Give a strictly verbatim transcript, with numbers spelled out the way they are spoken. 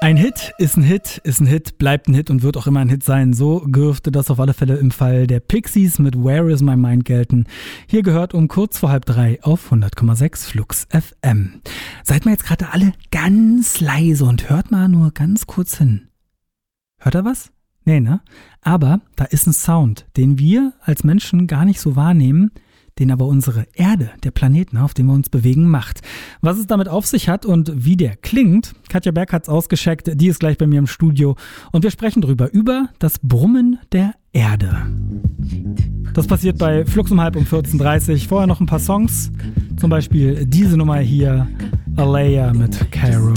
Ein Hit ist ein Hit, ist ein Hit, bleibt ein Hit und wird auch immer ein Hit sein. So dürfte das auf alle Fälle im Fall der Pixies mit Where Is My Mind gelten. Hier gehört um kurz vor halb drei auf hundert Komma sechs Flux F M. Seid mal jetzt gerade alle ganz leise und hört mal nur ganz kurz hin. Hört ihr was? Nee, ne? Aber da ist ein Sound, den wir als Menschen gar nicht so wahrnehmen, den aber unsere Erde, der Planet, auf dem wir uns bewegen, macht. Was es damit auf sich hat und wie der klingt, Katja Berg hat's ausgescheckt, die ist gleich bei mir im Studio und wir sprechen drüber, über das Brummen der Erde. Das passiert bei Flux um halb um vierzehn Uhr dreißig. Vorher noch ein paar Songs, zum Beispiel diese Nummer hier, Alea mit Cairo.